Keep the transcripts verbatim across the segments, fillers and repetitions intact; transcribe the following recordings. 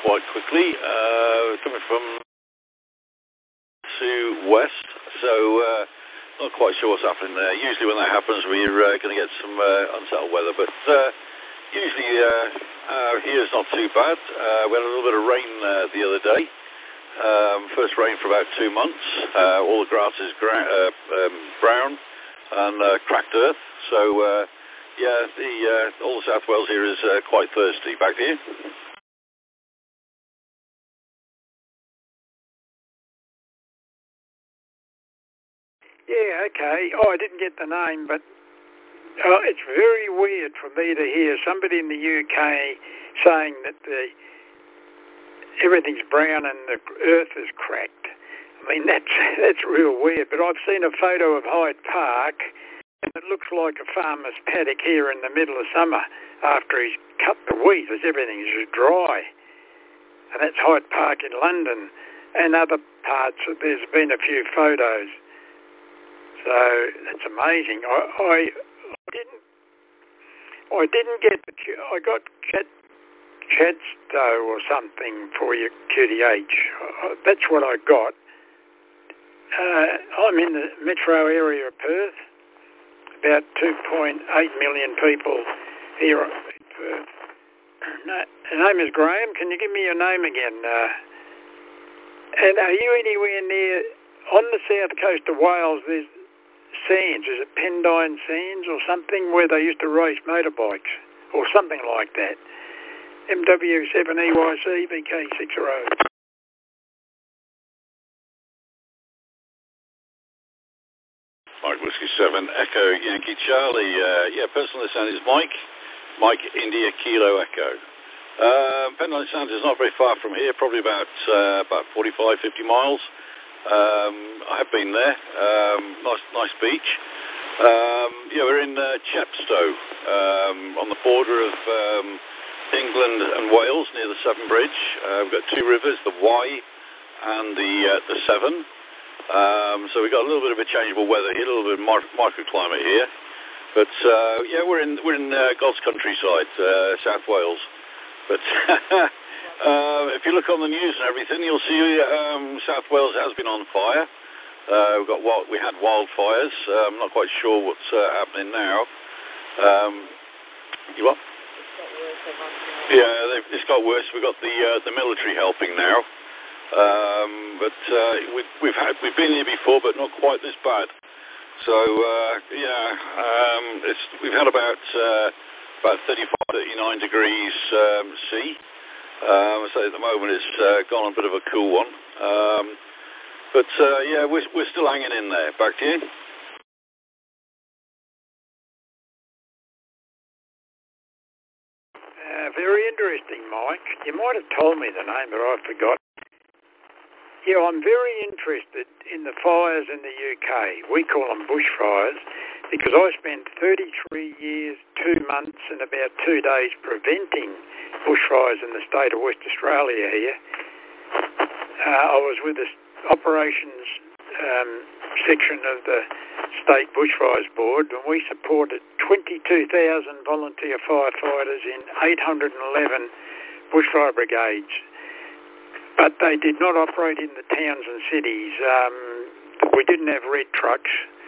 quite quickly, uh, coming from to west, so uh, not quite sure what's happening there. Usually when that happens, we're uh, going to get some uh, unsettled weather, but uh, usually uh, uh, here's not too bad. Uh, we had a little bit of rain uh, the other day. Um, first rain for about two months. Uh, all the grass is gra- uh, um, brown and uh, cracked earth. So, uh, yeah, the uh, all of South Wales here is uh, quite thirsty. Back to you. Yeah, okay. Oh, I didn't get the name, but uh, it's very weird for me to hear somebody in the U K saying that the everything's brown and the earth is cracked. I mean, that's that's real weird. But I've seen a photo of Hyde Park, and it looks like a farmer's paddock here in the middle of summer after he's cut the wheat, as everything's just dry. And that's Hyde Park in London, and other parts. There's been a few photos. So that's amazing. I, I, I didn't. I didn't get. The, I got Chat, Chadstow or something for your Q T H. That's what I got. Uh, I'm in the metro area of Perth. About two point eight million people here in Perth. No, the name is Graham. Can you give me your name again? Uh, and are you anywhere near on the south coast of Wales? There's Sands, is it Pendine Sands or something, where they used to race motorbikes or something like that? M W seven E Y C B K six zero. Mike Whiskey seven Echo Yankee Charlie. Uh, yeah, personal sound is Mike. Mike India Kilo Echo. Uh, Pendine Sands is not very far from here, probably about uh, about forty-five, fifty miles. Um, I have been there. Um, nice, nice beach. Um, yeah, we're in uh, Chepstow, um, on the border of um, England and Wales, near the Severn Bridge. Uh, we've got two rivers, the Wye and the uh, the Severn. Um, so we've got a little bit of a changeable weather here, a little bit of mi- microclimate here. But uh, yeah, we're in we're in uh, God's countryside, uh, South Wales. But Uh, if you look on the news and everything, you'll see um, South Wales has been on fire. Uh, we've got wild, we had wildfires. Uh, I'm not quite sure what's uh, happening now. Um, you what? Yeah, it's got worse. We've got the uh, the military helping now. Um, but uh, we, we've had we've been here before, but not quite this bad. So uh, yeah, um, it's we've had about uh, about thirty-five, thirty-nine degrees um, C. Um, so at the moment it's uh, gone a bit of a cool one. Um, but uh, yeah, we're, we're still hanging in there. Back to you. Uh, very interesting, Mike. You might have told me the name, but I forgot. Yeah, I'm very interested in the fires in the U K. We call them bushfires because I spent thirty-three years, two months and about two days preventing bushfires in the state of West Australia here. Uh, I was with the operations um, section of the State Bushfires Board, and we supported twenty-two thousand volunteer firefighters in eight hundred eleven bushfire brigades. But they did not operate in the towns and cities. Um, we didn't have red trucks.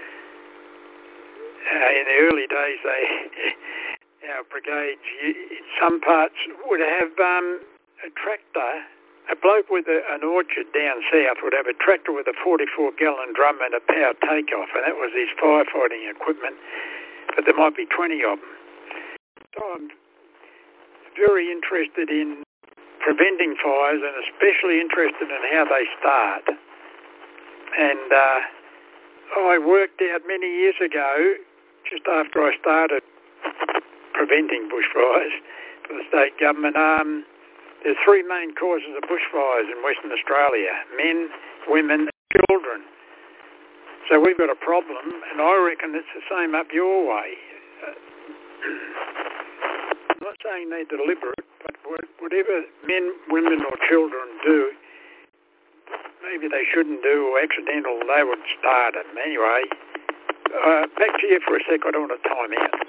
Uh, in the early days, they... Our brigades, in some parts, would have um, a tractor. A bloke with a, an orchard down south would have a tractor with a forty-four gallon drum and a power takeoff, and that was his firefighting equipment. But there might be twenty of them. So I'm very interested in preventing fires, and especially interested in how they start. And uh, I worked out many years ago, just after I started preventing bushfires for the state government. Um, there's three main causes of bushfires in Western Australia: men, women, and children. So we've got a problem, and I reckon it's the same up your way. Uh, I'm not saying they're deliberate, but whatever men, women, or children do, maybe they shouldn't do, or accidental, they would start them. Anyway, uh, back to you for a sec. I don't want to time out.